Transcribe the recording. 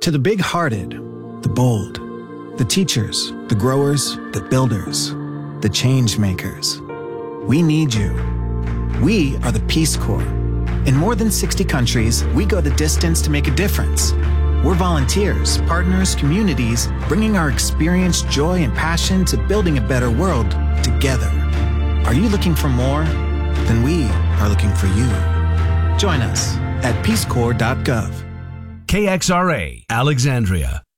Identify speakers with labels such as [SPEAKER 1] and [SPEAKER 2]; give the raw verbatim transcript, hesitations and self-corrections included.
[SPEAKER 1] To the big-hearted, the bold, the teachers, the growers, the builders, the change makers, we need you. We are the Peace Corps. In more than sixty countries, we go the distance to make a difference. We're volunteers, partners, communities, bringing our experience, joy, and passion to building a better world together. Are you looking for more? Then we are looking for you. Join us at peace corps dot gov.
[SPEAKER 2] K X R A, Alexandria.